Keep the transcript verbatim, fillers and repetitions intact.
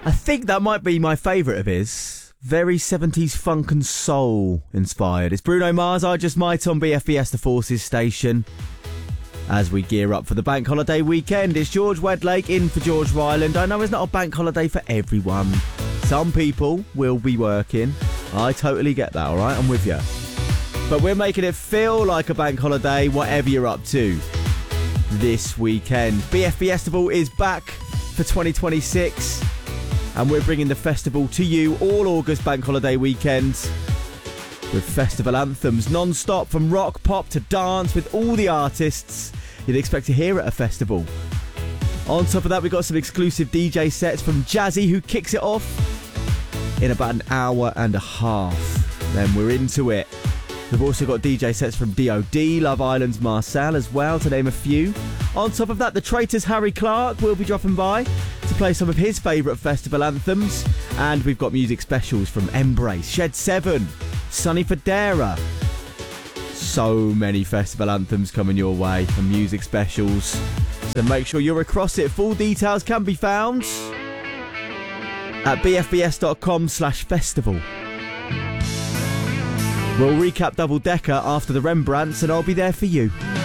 I think that might be my favourite of his. Very seventies funk and soul inspired. It's Bruno Mars, I Just Might on B F B S The Forces station. As we gear up for the bank holiday weekend, it's George Wedlake in for George Ryland. I know it's not a bank holiday for everyone. Some people will be working. I totally get that, alright? I'm with you. But we're making it feel like a bank holiday, whatever you're up to this weekend. B F B Festival is back for twenty twenty-six, and we're bringing the festival to you all August bank holiday weekend with festival anthems non-stop, from rock, pop to dance, with all the artists you'd expect to hear at a festival. On top of that, we've got some exclusive D J sets from Jazzy, who kicks it off in about an hour and a half. Then we're into it. We've also got D J sets from D O D, Love Island's Marcel as well, to name a few. On top of that, the Traitors' Harry Clark will be dropping by to play some of his favourite festival anthems. And we've got music specials from Embrace, Shed seven, Sonny Fodera. So many festival anthems coming your way and music specials. So make sure you're across it. Full details can be found at bfbs.com slash festival. We'll recap Double Decker after the Rembrandts, and I'll be there for you.